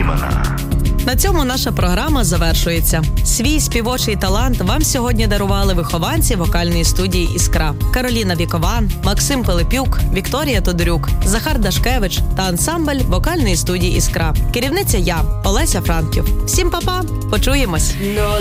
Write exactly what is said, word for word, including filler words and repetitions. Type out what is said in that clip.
На цьому наша програма завершується. Свій співочий талант вам сьогодні дарували вихованці вокальної студії «Іскра». Кароліна Вікован, Максим Пилипюк, Вікторія Тодорюк, Захар Дашкевич та ансамбль вокальної студії «Іскра». Керівниця я, Олеся Франків. Всім па-па! Почуємось!